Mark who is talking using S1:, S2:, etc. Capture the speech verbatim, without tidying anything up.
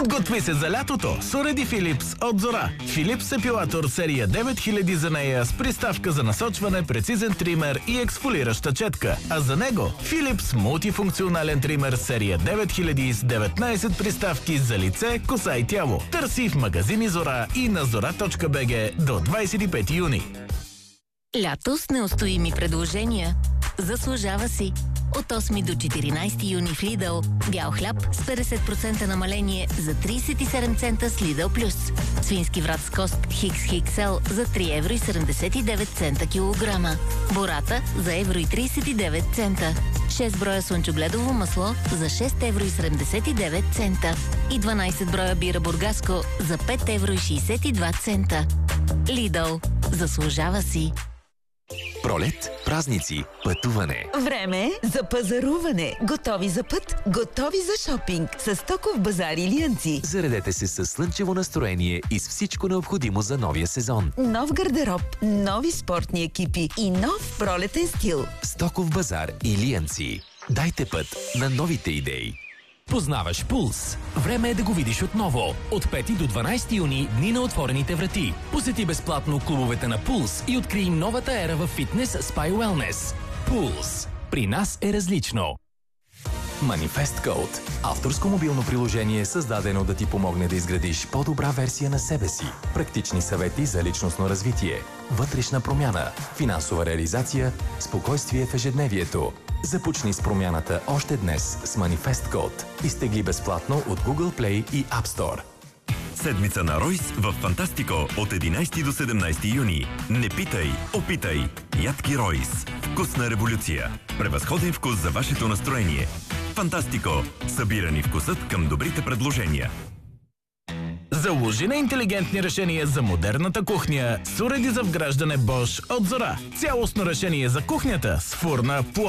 S1: Подготви се за лятото с уреди Philips от Зора. Philips епилатор серия девет хиляди за нея с приставка за насочване, прецизен тример и ексфолираща четка. А за него Philips мултифункционален тример серия девет хиляди с деветнайсет приставки за лице, коса и тяло. Търси в магазини Зора и на зора точка би джи до двайсет и пети юни.
S2: Лято с неустоими предложения. Заслужава си. От осми до четиринайсети юни в Lidl. Бял хляб с петдесет процента намаление за трийсет и седем цента с Lidl Plus. Свински врат с кост Хикс Икс Ел за три евро и седемдесет и девет цента килограма. Бората за евро и трийсет и девет цента. шест броя слънчогледово масло за шест евро и седемдесет и девет цента. И дванайсет броя бира Бургаско за пет евро и шейсет и два цента. Lidl. Заслужава си.
S3: Пролет, празници, пътуване.
S4: Време е за пазаруване. Готови за път, готови за шопинг. С Стоков базар Илиянци.
S3: Заредете се със слънчево настроение и с всичко необходимо за новия сезон.
S4: Нов гардероб, нови спортни екипи и нов пролетен стил.
S3: Стоков базар Илиянци. Дайте път на новите идеи.
S5: Познаваш Пулс. Време е да го видиш отново. От пети до дванайсети юни дни на отворените врати. Посети безплатно клубовете на Пулс и открий новата ера в фитнес, спа и уелнес. Пулс. При нас е различно.
S3: Manifest Code. Авторско мобилно приложение, създадено да ти помогне да изградиш по-добра версия на себе си. Практични съвети за личностно развитие, вътрешна промяна, финансова реализация, спокойствие в ежедневието. Започни с промяната още днес с Manifest Code. Изтегли безплатно от Google Play и App Store.
S6: Седмица на Ройс в Фантастико от единайсети до седемнайсети юни. Не питай, опитай. Ядки Ройс. Вкусна революция. Превъзходен вкус за вашето настроение. Фантастико. Събирани вкусът към добрите предложения.
S1: Заложи на интелигентни решения за модерната кухня с уреди за вграждане Bosch от Зора. Цялостно решение за кухнята с фурна,